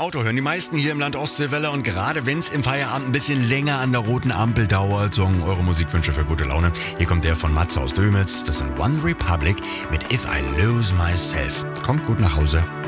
Auto hören die meisten hier im Land Ostseewelle und gerade wenn es im Feierabend ein bisschen länger an der roten Ampel dauert, sorgen eure Musikwünsche für gute Laune. Hier kommt der von Matze aus Dömitz, das sind One Republic mit If I Lose Myself. Kommt gut nach Hause.